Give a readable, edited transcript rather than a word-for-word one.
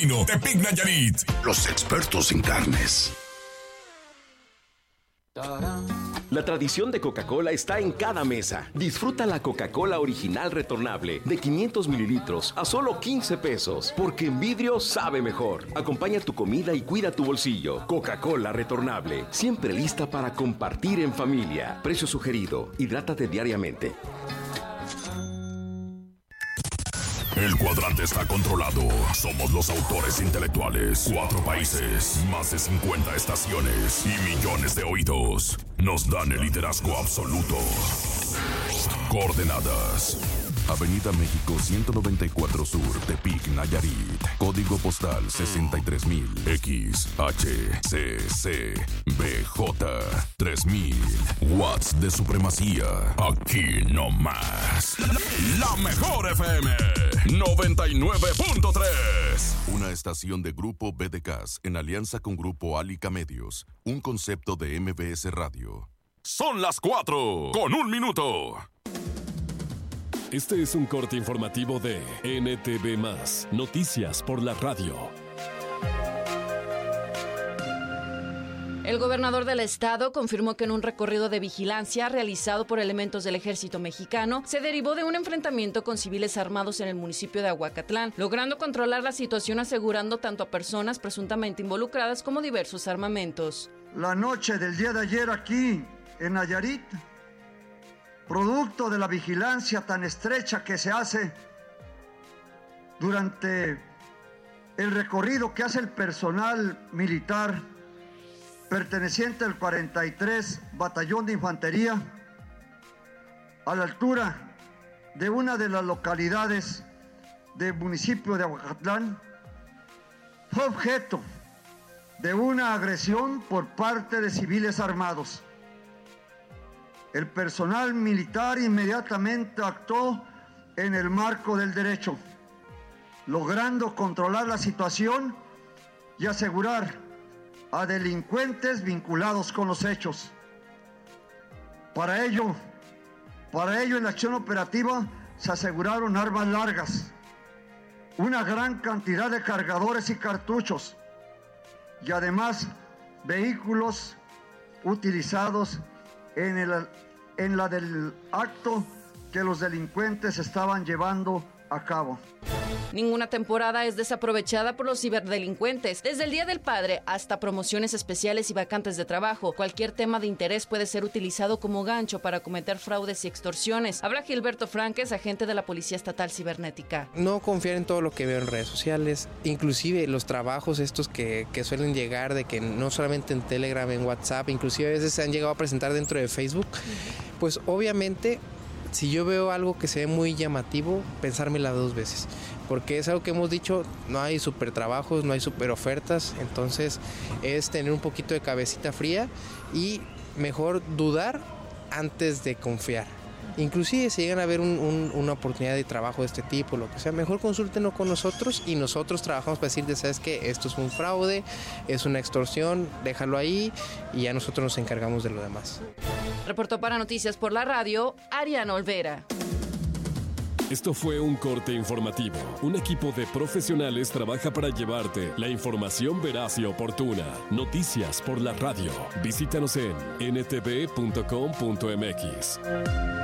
Tepic Nayarit. Los expertos en carnes. La tradición de Coca-Cola está en cada mesa. Disfruta la Coca-Cola original retornable de 500 mililitros a solo 15 pesos. Porque en vidrio sabe mejor. Acompaña tu comida y cuida tu bolsillo. Coca-Cola retornable. Siempre lista para compartir en familia. Precio sugerido. Hidrátate diariamente. El cuadrante está controlado. Somos los autores intelectuales. 4 países, más de 50 estaciones y millones de oídos. Nos dan el liderazgo absoluto. Coordenadas: Avenida México 194 Sur, Tepic, Nayarit. Código postal 63000. XHCCBJ 3000. Watts de supremacía. Aquí no más. La mejor FM 99.3. Una estación de Grupo BDCAS en alianza con Grupo Alica Medios. Un concepto de MBS Radio. Son las 4:01. Este es un corte informativo de NTV+, Noticias por la Radio. El gobernador del estado confirmó que en un recorrido de vigilancia realizado por elementos del ejército mexicano se derivó de un enfrentamiento con civiles armados en el municipio de Ahuacatlán, logrando controlar la situación asegurando tanto a personas presuntamente involucradas como diversos armamentos. La noche del día de ayer aquí en Nayarit, producto de la vigilancia tan estrecha que se hace durante el recorrido que hace el personal militar perteneciente al 43 Batallón de Infantería, a la altura de una de las localidades del municipio de Ahuacatlán, fue objeto de una agresión por parte de civiles armados. El personal militar inmediatamente actuó en el marco del derecho, logrando controlar la situación y asegurar a delincuentes vinculados con los hechos. Para ello en la acción operativa se aseguraron armas largas, una gran cantidad de cargadores y cartuchos y además vehículos utilizados en la del acto que los delincuentes estaban llevando a cabo. Ninguna temporada es desaprovechada por los ciberdelincuentes. Desde el Día del Padre hasta promociones especiales y vacantes de trabajo, cualquier tema de interés puede ser utilizado como gancho para cometer fraudes y extorsiones. Habla Gilberto Franques, agente de la Policía Estatal Cibernética. No confiar en todo lo que veo en redes sociales, inclusive los trabajos estos que suelen llegar de que no solamente en Telegram, en WhatsApp, inclusive a veces se han llegado a presentar dentro de Facebook, pues obviamente si yo veo algo que se ve muy llamativo, pensármela 2 veces. Porque es algo que hemos dicho, no hay super trabajos, no hay super ofertas, entonces es tener un poquito de cabecita fría y mejor dudar antes de confiar. Inclusive si llegan a ver una oportunidad de trabajo de este tipo, lo que sea, mejor consúltenlo con nosotros y nosotros trabajamos para decirte, ¿sabes qué? Esto es un fraude, es una extorsión, déjalo ahí y ya nosotros nos encargamos de lo demás. Reportó para Noticias por la Radio, Ariana Olvera. Esto fue un corte informativo. Un equipo de profesionales trabaja para llevarte la información veraz y oportuna. Noticias por la Radio. Visítanos en ntv.com.mx.